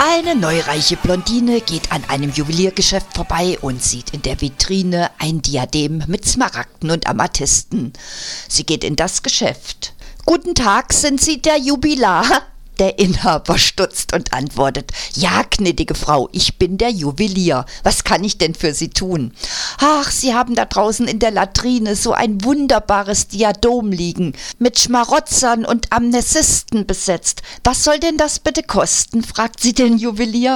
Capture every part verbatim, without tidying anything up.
Eine neureiche Blondine geht an einem Juweliergeschäft vorbei und sieht in der Vitrine ein Diadem mit Smaragden und Amethysten. Sie geht in das Geschäft. »Guten Tag, sind Sie der Jubilar?« Der Inhaber stutzt und antwortet: »Ja, gnädige Frau, ich bin der Juwelier. Was kann ich denn für Sie tun?« »Ach, Sie haben da draußen in der Latrine so ein wunderbares Diadem liegen, mit Schmarotzern und Amethysten besetzt. Was soll denn das bitte kosten?« fragt sie den Juwelier.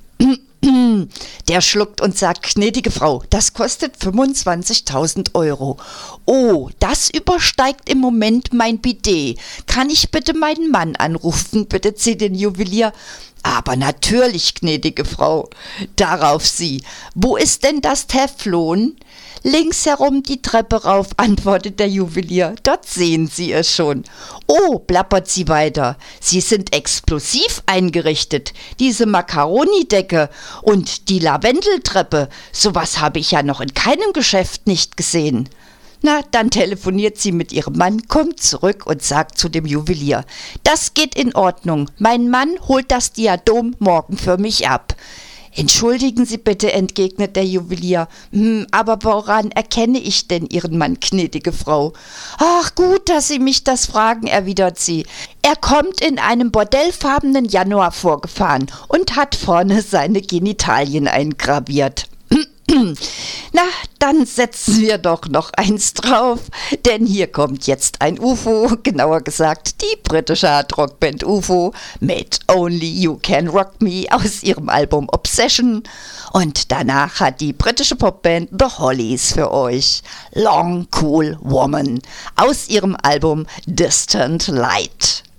Der schluckt und sagt: »Gnädige Frau, das kostet fünfundzwanzigtausend Euro. Oh, das übersteigt im Moment mein Budget. Kann ich bitte meinen Mann anrufen?« bittet sie den Juwelier. »Aber natürlich, gnädige Frau.« Darauf sie: »Wo ist denn das Teflon?« »Links herum die Treppe rauf«, antwortet der Juwelier. »Dort sehen Sie es schon.« »Oh«, plappert sie weiter, »Sie sind explosiv eingerichtet. Diese Makaroni-Decke und die Lavendeltreppe, sowas habe ich ja noch in keinem Geschäft nicht gesehen.« Na, dann telefoniert sie mit ihrem Mann, kommt zurück und sagt zu dem Juwelier: »Das geht in Ordnung. Mein Mann holt das Diadem morgen für mich ab.« »Entschuldigen Sie bitte«, entgegnet der Juwelier. Hm, »aber woran erkenne ich denn Ihren Mann, gnädige Frau?« »Ach, gut, dass Sie mich das fragen«, erwidert sie. »Er kommt in einem bordellfarbenen Januar vorgefahren und hat vorne seine Genitalien eingraviert.« Na, dann setzen wir doch noch eins drauf, denn hier kommt jetzt ein U F O, genauer gesagt die britische Hardrock-Band U F O mit Only You Can Rock Me aus ihrem Album Obsession, und danach hat die britische Popband The Hollies für euch Long Cool Woman aus ihrem Album Distant Light.